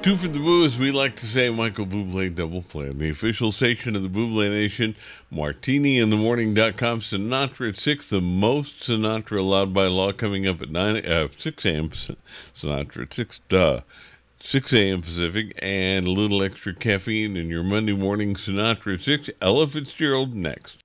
Two for the Boo, as we like to say, Michael Bublé Double Play. On the official station of the Bublé Nation, MartiniInTheMorning.com. Sinatra at 6, the most Sinatra allowed by law, coming up at 6 a.m. Sinatra at 6, 6 a.m. Pacific, and a little extra caffeine in your Monday morning Sinatra at 6. Ella Fitzgerald next.